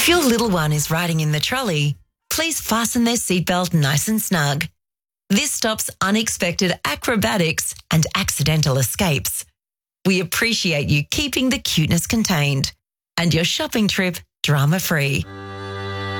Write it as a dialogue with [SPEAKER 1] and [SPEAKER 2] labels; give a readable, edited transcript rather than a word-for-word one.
[SPEAKER 1] If your little one is riding in the trolley, please fasten their seatbelt nice and snug. This stops unexpected acrobatics and accidental escapes. We appreciate you keeping the cuteness contained and your shopping trip drama-free.